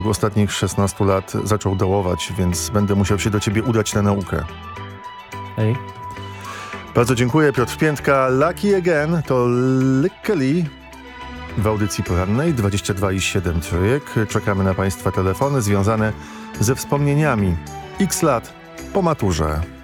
W ostatnich 16 lat zaczął dołować, więc będę musiał się do ciebie udać na naukę. Hej. Bardzo dziękuję. Piotr Piętka. Lucky Again to Luckily w audycji porannej 22,7 trójek. Czekamy na Państwa telefony związane ze wspomnieniami X lat po maturze.